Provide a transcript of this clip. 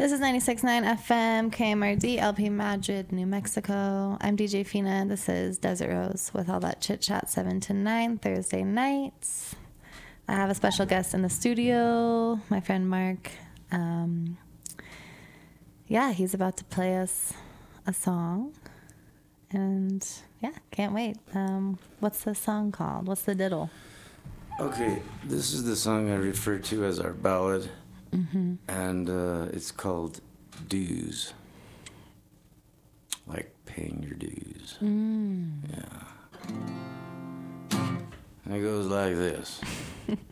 This is 96.9 FM, KMRD, LP Madrid, New Mexico. I'm DJ Fina. This is Desert Rose with all that chit chat 7 to 9 Thursday nights. I have a special guest in the studio, my friend Mark. Yeah, he's about to play us a song. And yeah, can't wait. What's the song called? What's the diddle? Okay, this is the song I refer to as our ballad. Mm-hmm. And it's called Dues. Like paying your dues. Mm. Yeah. And it goes like this.